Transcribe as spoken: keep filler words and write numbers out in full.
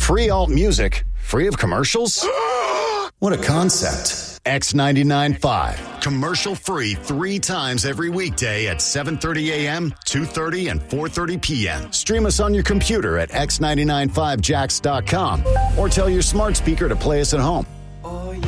Free alt music? Free of commercials? What a concept. X ninety-nine point five. Commercial free three times every weekday at seven thirty a.m., two thirty, and four thirty p.m. Stream us on your computer at x nine nine five jacks dot com or tell your smart speaker to play us at home.